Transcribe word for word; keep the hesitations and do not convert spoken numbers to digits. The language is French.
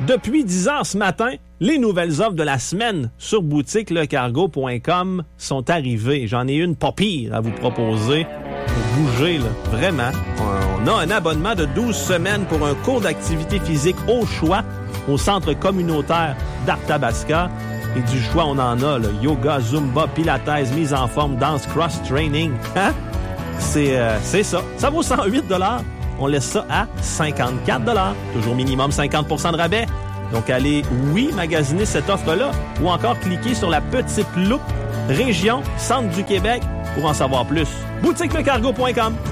Depuis dix heures ce matin, les nouvelles offres de la semaine sur boutique le cargo point com sont arrivées. J'en ai une pas pire à vous proposer. Pour bouger, là, vraiment. On a un abonnement de douze semaines pour un cours d'activité physique au choix au centre communautaire d'Arthabasca. Et du choix, on en a, là. Yoga, Zumba, Pilates, mise en forme, danse, cross-training. Hein? C'est, euh, c'est ça. Ça vaut cent huit dollars. On laisse ça à cinquante-quatre dollars. Toujours minimum cinquante pour cent de rabais. Donc, allez, oui, magasiner cette offre-là ou encore cliquer sur la petite loupe région, centre du Québec pour en savoir plus. boutique le cargo point com.